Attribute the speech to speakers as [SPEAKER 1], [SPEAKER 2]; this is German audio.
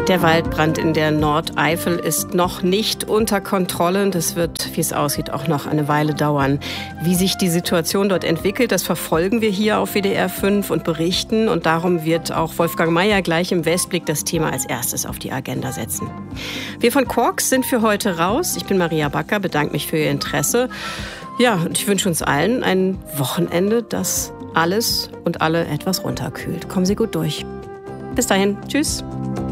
[SPEAKER 1] Der Waldbrand in der Nordeifel ist noch nicht unter Kontrolle. Das wird, wie es aussieht, auch noch eine Weile dauern. Wie sich die Situation dort entwickelt, das verfolgen wir hier auf WDR 5 und berichten. Und darum wird auch Wolfgang Meier gleich im Westblick das Thema als erstes auf die Agenda setzen. Wir von Quarks sind für heute raus. Ich bin Maria Backer, bedanke mich für Ihr Interesse. Ja, und ich wünsche uns allen ein Wochenende, das alles und alle etwas runterkühlt. Kommen Sie gut durch. Bis dahin. Tschüss.